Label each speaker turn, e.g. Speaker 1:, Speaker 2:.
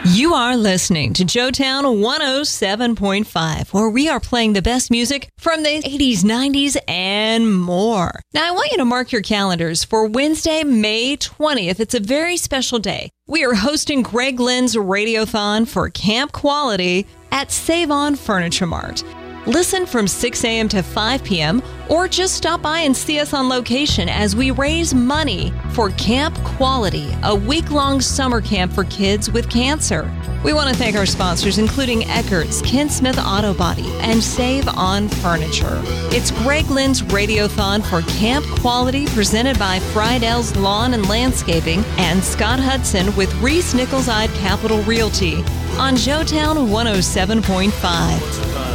Speaker 1: You are listening to Joetown 107.5, where we are playing the best music from the 80s, 90s, and more. Now, I want you to mark your calendars for Wednesday, May 20th. It's a very special day. We are hosting Greg Lynn's Radiothon for Camp Quality at Save On Furniture Mart. Listen from 6 a.m. to 5 p.m. or just stop by and see us on location as we raise money for Camp Quality, a week-long summer camp for kids with cancer. We want to thank our sponsors, including Eckert's, Ken Smith Auto Body, and Save On Furniture. It's Greg Lynn's Radiothon for Camp Quality, presented by Friedell's Lawn and Landscaping and Scott Hudson with Reese Nichols-Eyed Capital Realty on Joetown 107.5.